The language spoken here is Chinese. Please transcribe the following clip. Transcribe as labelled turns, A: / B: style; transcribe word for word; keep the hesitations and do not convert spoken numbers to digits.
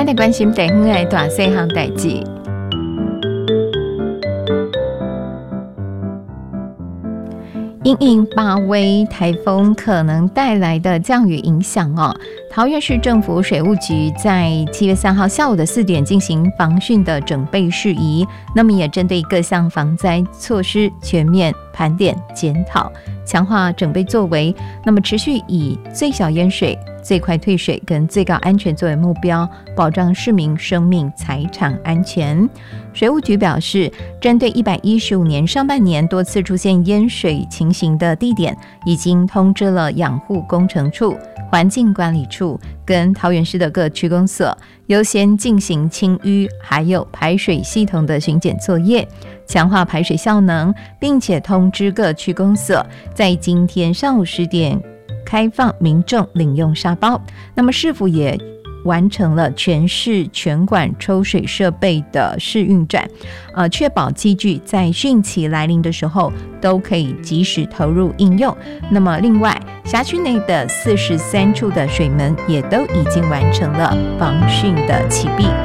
A: 咱来关心地方的大细项代志。因应八威台风可能带来的降雨影响哦，桃园市政府水务局在七月三号下午的四点进行防汛的准备事宜，那么也针对各项防灾措施全面盘点检讨，强化准备作为，那么持续以最小淹水、最快退水跟最高安全作为目标，保障市民生命财产安全。水务局表示，针对一百一十五年上半年多次出现淹水情形的地点，已经通知了养护工程处、环境管理处跟桃园市的各区公所，优先进行清淤还有排水系统的巡检作业，强化排水效能，并且通知各区公所在今天上午十点开放民众领用沙包。那么市府也完成了全市全馆抽水设备的试运转，呃，确保机具在汛期来临的时候都可以及时投入应用。那么另外，辖区内的四十三处的水门也都已经完成了防汛的启闭。